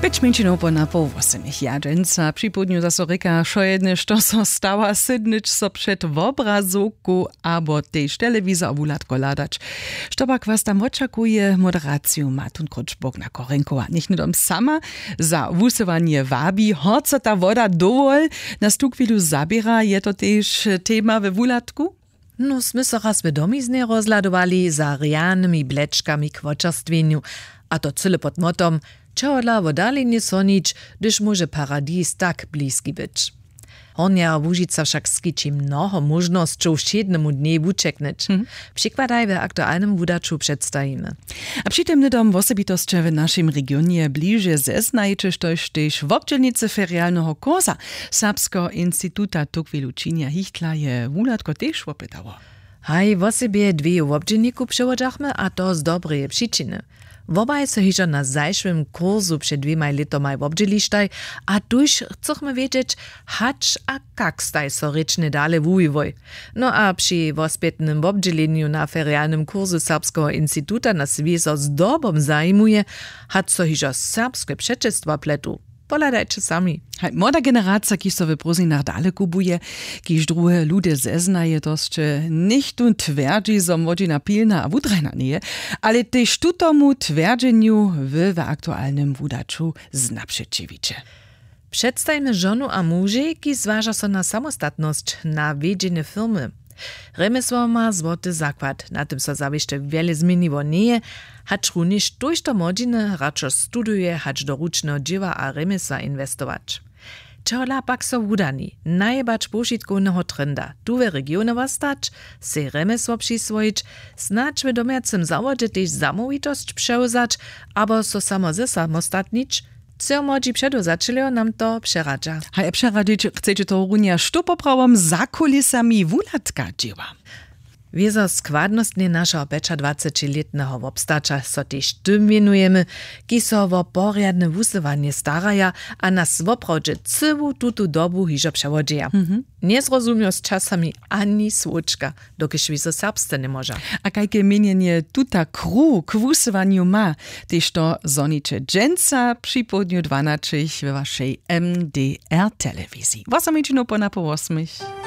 5 minut po na pół 8 jadženca. Připodňu zase reka, šo jedne, što so stała sydnič so před obrazovku, abo tež telewizor obulatko ladač. Što pak was tam očakuje moderaciju Matun Kručbok na Korenkova. Nicht nur sama za wusywanie wabi, horca ta woda dowol, nas tu chwilu zabiera, je to tež tema we wulatku? No, sme so raz vedomizne rozladovali za rianymi blečkami k vočerstvenju, a to cyle pod motom Čehodla wodalenie sonič, gdyż może paradis tak bliski być. Hornia Łužica však skiči mnoho možnosťou všednemu dne wučeknąć. Przykładaj w aktualnym wudaču przedstawimy. A przy tym nedom osobitosće w naszym regionie bliže zeznajcie, štož tež w obdźelnicy ferialnego kursa Serbskiego Instytuta Tukwilučinia Hichtla je wulatko tež opytało. Haj, w osobie dwie obdźelniku przewodzachmy, a to z dobrej przyczyny. Wobaj so hižo na zajšvym kurzu před 2 letoma obdźelištaj, a tuž chcemy wiedzieć, hacz a kak staj so rečne dale wujwoj. No a przy wospětnym obdźeleniu na ferialnym kurzu Serbskiego Instytuta nas wieso z dobom zajmuje, hacz so hižo serbskie przeczestwa pletu. Poladajcie sami. Młoda generacja, ki so w prozinach dale kubuje, kiż druhe ludzie zeznaje, to jeszcze nicht tu twierdzi, zo młodzina pilna a wudrajna nie, ale też tu tomu twierdzeniu w aktualnym wudaczu znaprzeciwicie. Przedstajmy żonu a muži, ki zważa so na samostatność, na wiedzienie firmy. Remesło ma złoty zakład, na tym so zawieszcze wiele zmieniło nie, hacz również tuż to młodziny raczej studuje, hacz do rucznego dzieła a remesła inwestować. Czehola pak so wudani, najebacz pošitkovnego trenda, tu w regionie wastać, se remesło przyswoić, snacz w domiacym zawodzie też samowitość przełzać, abo so samo ze samostatnić, co młodzi przedozaczyle nam to przeradza. A przeradzić chcecie to runia, što poprawom za kulisami wulatka dzieła? Wiezo składnostnie naszego 25-letnego wobstacza so też tym wienujemy, ki so wo porjadne wusywanie staraja, a nas woprawdźe cyłu tutu dobu hižo przewodzieja. Nie zrozumiał z czasami ani słoczka, dokiż wizo serbsce nie może. A kajke mienienie tuta kru k wusywaniu ma, tež to zonicze dżęca przy południu 12 w waszej MDR telewizji. Was po na po 8.